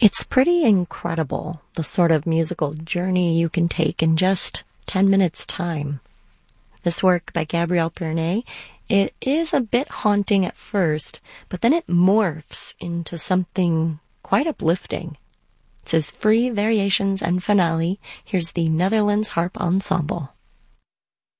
It's pretty incredible, the sort of musical journey you can take in just 10 minutes' time. This work by Gabriel Pernet, it is a bit haunting at first, but then it morphs into something quite uplifting. It's his free variations and finale. Here's the Netherlands Harp Ensemble.